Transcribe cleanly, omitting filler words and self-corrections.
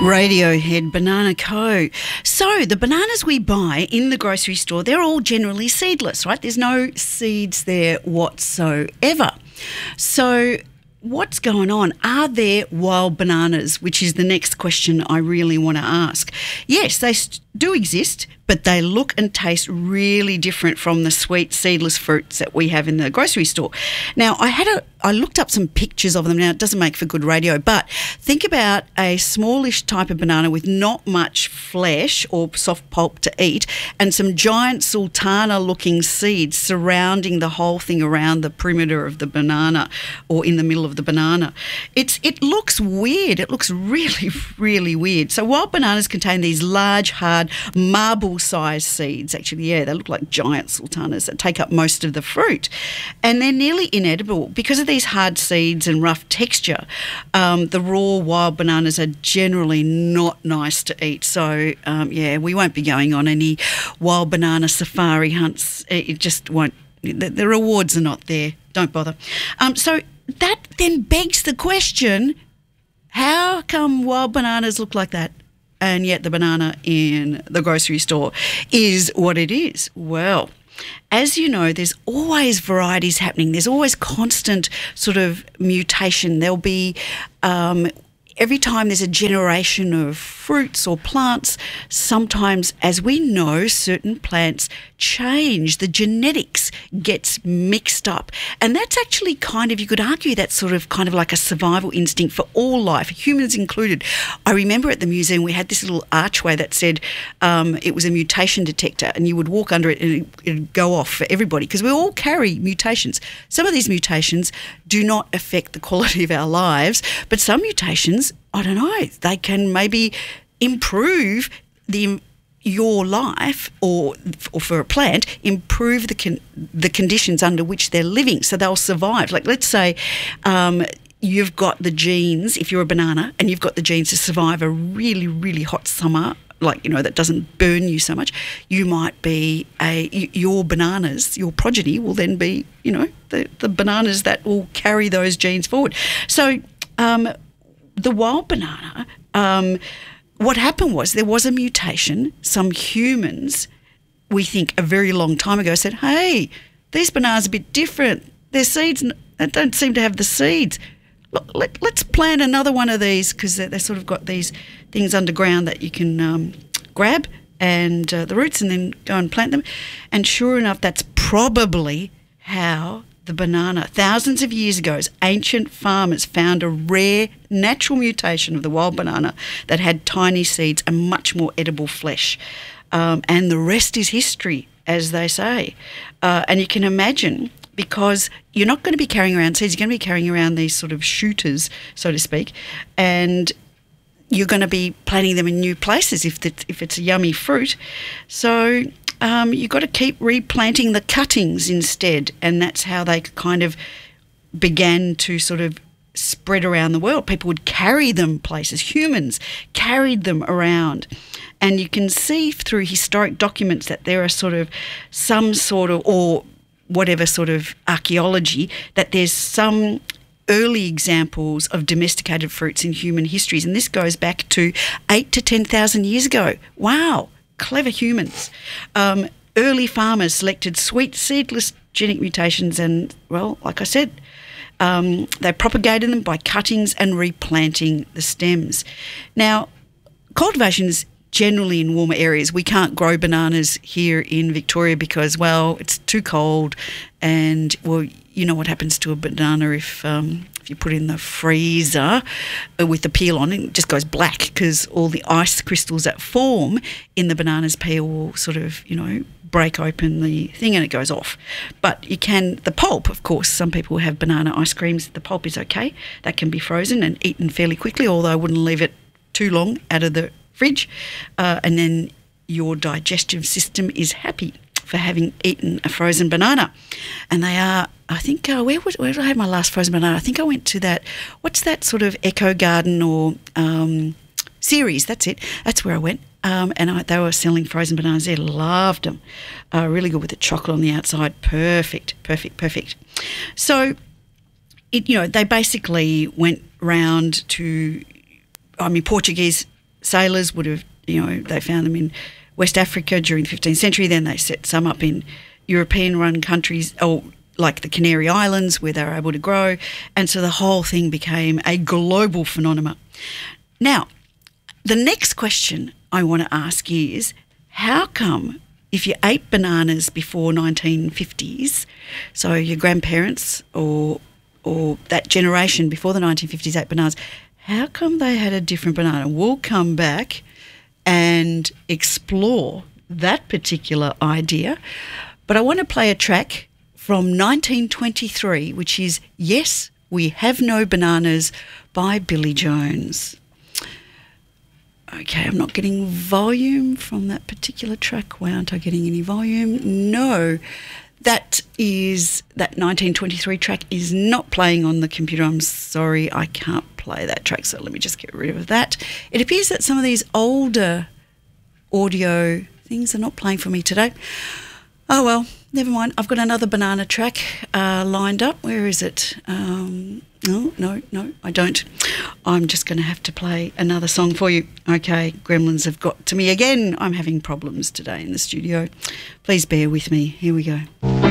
Radiohead Banana Co. So the bananas we buy in the grocery store, they're all generally seedless, right? There's no seeds there whatsoever. So what's going on? Are there wild bananas, which is the next question I really want to ask? Yes, they do exist, but they look and taste really different from the sweet seedless fruits that we have in the grocery store. Now, I looked up some pictures of them. Now, it doesn't make for good radio, but think about a smallish type of banana with not much flesh or soft pulp to eat and some giant sultana-looking seeds surrounding the whole thing around the perimeter of the banana or in the middle of the banana. It looks weird. It looks really, really weird. So wild bananas contain these large, hard, marble-sized seeds. Actually, yeah, they look like giant sultanas that take up most of the fruit. And they're nearly inedible. Because of these hard seeds and rough texture, the raw wild bananas are generally not nice to eat. So, we won't be going on any wild banana safari hunts. It just won't. The rewards are not there. Don't bother. So that then begs the question, how come wild bananas look like that? And yet the banana in the grocery store is what it is. Well, as you know, there's always varieties happening. There's always constant sort of mutation. There'll be every time there's a generation of fruits or plants, sometimes, as we know, certain plants change. The genetics gets mixed up. And that's actually you could argue that's kind of like a survival instinct for all life, humans included. I remember at the museum we had this little archway that said it was a mutation detector, and you would walk under it and it'd go off for everybody because we all carry mutations. Some of these mutations do not affect the quality of our lives, but some mutations, I don't know, they can maybe improve your life or for a plant, improve the conditions under which they're living so they'll survive. Like let's say you've got the genes, if you're a banana, and you've got the genes to survive a really, really hot summer, that doesn't burn you so much, you might be your bananas, your progeny will then be, the bananas that will carry those genes forward. So the wild banana, what happened was there was a mutation. Some humans, we think a very long time ago, said, hey, these bananas are a bit different. Their seeds don't seem to have the seeds. Look, let's plant another one of these because they've sort of got these things underground that you can grab and the roots and then go and plant them. And sure enough, that's probably how the banana, thousands of years ago, ancient farmers found a rare natural mutation of the wild banana that had tiny seeds and much more edible flesh. And the rest is history, as they say. And you can imagine, because you're not going to be carrying around seeds, you're going to be carrying around these sort of shooters, so to speak, and you're going to be planting them in new places if it's a yummy fruit. So you've got to keep replanting the cuttings instead, and that's how they kind of began to sort of spread around the world. People would carry them places. Humans carried them around. And you can see through historic documents that there are some sort of, or whatever sort of archaeology, that there's some early examples of domesticated fruits in human histories. And this goes back to 8,000 to 10,000 years ago. Wow. Clever humans. Early farmers selected sweet seedless genetic mutations and, well, like I said, they propagated them by cuttings and replanting the stems. Now, cultivation is generally in warmer areas. We can't grow bananas here in Victoria because, well, it's too cold and, well, you know what happens to a banana if you put it in the freezer with the peel on, it just goes black because all the ice crystals that form in the banana's peel will sort of, break open the thing and it goes off. But the pulp, of course, some people have banana ice creams. The pulp is okay. That can be frozen and eaten fairly quickly, although I wouldn't leave it too long out of the fridge. And then your digestive system is happy for having eaten a frozen banana. And they are, I think, where did I have my last frozen banana? I think I went to what's that sort of Eco Garden or Ceres, that's it. That's where I went. And they were selling frozen bananas there. Loved them. Really good with the chocolate on the outside. Perfect. So, they basically went round to, Portuguese sailors would have, they found them in West Africa during the 15th century. Then they set some up in European-run countries, or like the Canary Islands, where they were able to grow. And so the whole thing became a global phenomenon. Now, the next question I want to ask is, how come if you ate bananas before 1950s, so your grandparents or that generation before the 1950s ate bananas, how come they had a different banana? We'll come back and explore that particular idea. But I want to play a track from 1923, which is Yes, We Have No Bananas by Billy Jones. Okay, I'm not getting volume from that particular track. Why aren't I getting any volume? No, that 1923 track is not playing on the computer. I'm sorry, I can't play that track, so let me just get rid of that. It appears that some of these older audio things are not playing for me today. Oh well, never mind. I've got another banana track lined up. Where is it? No, I don't. I'm just going to have to play another song for you. Okay, Gremlins have got to me again. I'm having problems today in the studio. Please bear with me. Here we go.